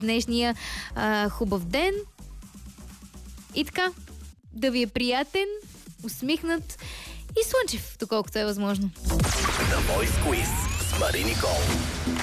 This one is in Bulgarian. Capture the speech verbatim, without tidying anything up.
днешния а, хубав ден. И така, да ви е приятен, усмихнат и слънчев, доколкото е възможно. The Voice Quiz с Мари Никол.